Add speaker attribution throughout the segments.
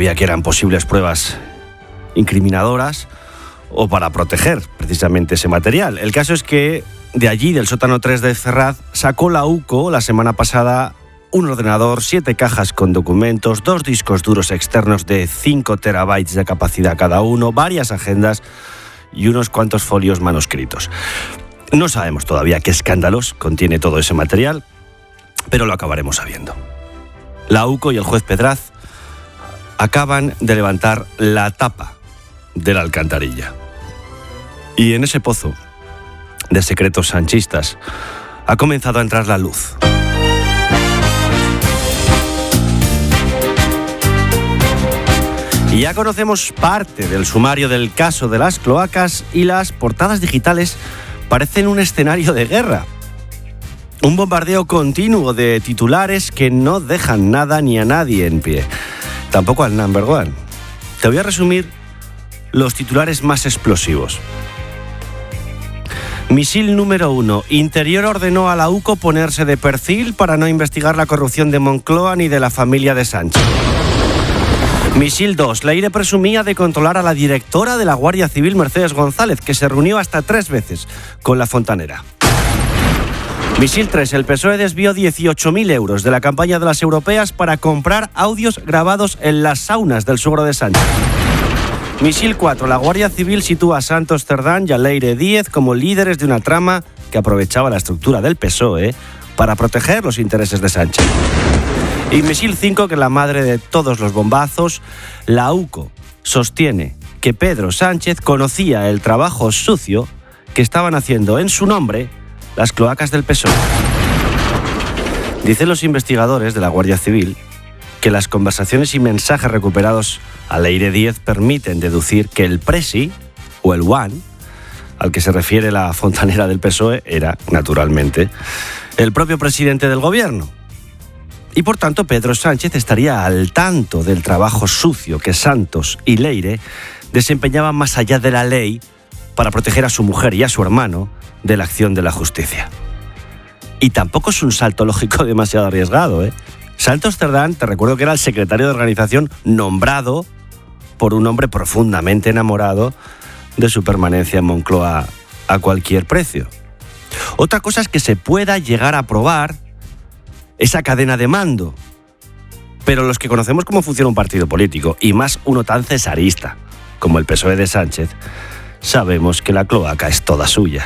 Speaker 1: sabía que eran posibles pruebas incriminadoras o para proteger precisamente ese material. El caso es que de allí, del sótano 3 de Ferraz, sacó la UCO la semana pasada un ordenador, 7 cajas con documentos, 2 discos duros externos de 5 terabytes de capacidad cada uno, varias agendas y unos cuantos folios manuscritos. No sabemos todavía qué escándalos contiene todo ese material, pero lo acabaremos sabiendo. La UCO y el juez Pedraz acaban de levantar la tapa de la alcantarilla. Y en ese pozo de secretos sanchistas ha comenzado a entrar la luz. Y ya conocemos parte del sumario del caso de las cloacas y las portadas digitales parecen un escenario de guerra. Un bombardeo continuo de titulares que no dejan nada ni a nadie en pie. Tampoco al number one. Te voy a resumir los titulares más explosivos. Misil número 1. Interior ordenó a la UCO ponerse de perfil para no investigar la corrupción de Moncloa ni de la familia de Sánchez. Misil 2. Leire presumía de controlar a la directora de la Guardia Civil, Mercedes González, que se reunió hasta 3 veces con la fontanera. Misil 3. El PSOE desvió 18.000 euros de la campaña de las europeas para comprar audios grabados en las saunas del suegro de Sánchez. Misil 4. La Guardia Civil sitúa a Santos Cerdán y a Leire Díez como líderes de una trama que aprovechaba la estructura del PSOE para proteger los intereses de Sánchez. Y misil 5, que la madre de todos los bombazos, la UCO sostiene que Pedro Sánchez conocía el trabajo sucio que estaban haciendo en su nombre las cloacas del PSOE. Dicen los investigadores de la Guardia Civil que las conversaciones y mensajes recuperados a Leire Díez permiten deducir que el presi, o el one, al que se refiere la fontanera del PSOE, era, naturalmente, el propio presidente del gobierno. Y por tanto, Pedro Sánchez estaría al tanto del trabajo sucio que Santos y Leire desempeñaban más allá de la ley para proteger a su mujer y a su hermano de la acción de la justicia. Y tampoco es un salto lógico demasiado arriesgado, ¿eh? Santos Cerdán, te recuerdo que era el secretario de organización nombrado por un hombre profundamente enamorado de su permanencia en Moncloa a cualquier precio. Otra cosa es que se pueda llegar a probar esa cadena de mando, pero los que conocemos cómo funciona un partido político, y más uno tan cesarista como el PSOE de Sánchez, sabemos que la cloaca es toda suya.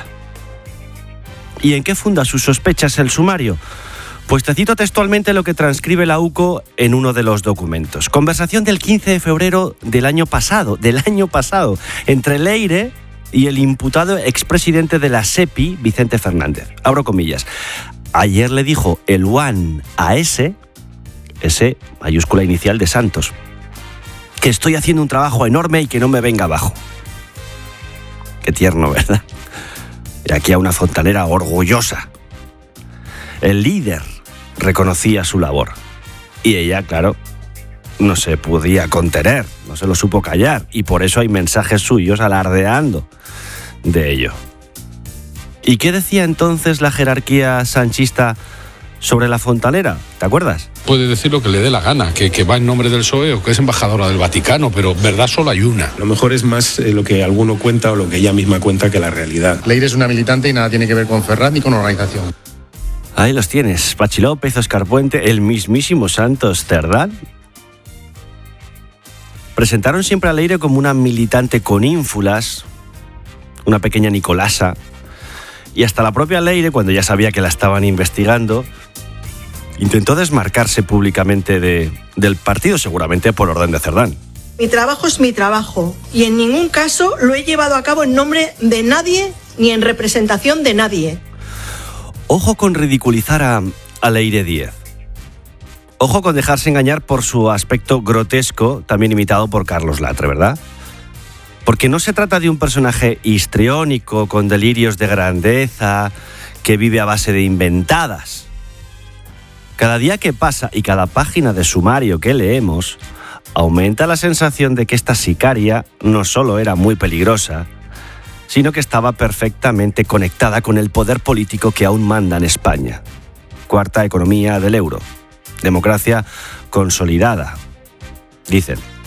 Speaker 1: ¿Y en qué funda sus sospechas el sumario? Pues te cito textualmente lo que transcribe la UCO en uno de los documentos. Conversación del 15 de febrero del año pasado, entre Leire y el imputado expresidente de la SEPI, Vicente Fernández. Abro comillas. Ayer le dijo el one a ese mayúscula inicial de Santos, que estoy haciendo un trabajo enorme y que no me venga abajo. Qué tierno, ¿verdad? Y aquí a una fontanera orgullosa. El líder reconocía su labor. Y ella, claro, no se podía contener, no se lo supo callar. Y por eso hay mensajes suyos alardeando de ello. ¿Y qué decía entonces la jerarquía sanchista sobre la fontanera? ¿Te acuerdas?
Speaker 2: Puede decir lo que le dé la gana, que va en nombre del PSOE o que es embajadora del Vaticano, pero verdad solo hay una.
Speaker 3: Lo mejor es más lo que alguno cuenta o lo que ella misma cuenta que la realidad.
Speaker 4: Leire es una militante y nada tiene que ver con Ferraz ni con organización.
Speaker 1: Ahí los tienes, Pachi López, Óscar Puente, el mismísimo Santos Cerdán. Presentaron siempre a Leire como una militante con ínfulas, una pequeña Nicolasa, y hasta la propia Leire, cuando ya sabía que la estaban investigando, intentó desmarcarse públicamente del partido, seguramente por orden de Cerdán.
Speaker 5: Mi trabajo es mi trabajo y en ningún caso lo he llevado a cabo en nombre de nadie ni en representación de nadie.
Speaker 1: Ojo con ridiculizar a Leire Díez. Ojo con dejarse engañar por su aspecto grotesco, también imitado por Carlos Latre, ¿verdad? Porque no se trata de un personaje histriónico, con delirios de grandeza, que vive a base de inventadas. Cada día que pasa y cada página de sumario que leemos, aumenta la sensación de que esta sicaria no solo era muy peligrosa, sino que estaba perfectamente conectada con el poder político que aún manda en España. Cuarta economía del euro. Democracia consolidada. Dicen.